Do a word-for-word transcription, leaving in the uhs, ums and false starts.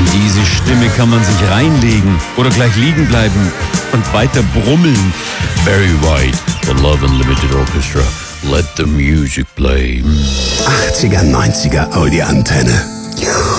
diese Stimme kann man sich reinlegen oder gleich liegen bleiben und weiter brummeln. Barry White, The Love Unlimited Orchestra. Let the music play. achtziger, neunziger Audi-Antenne.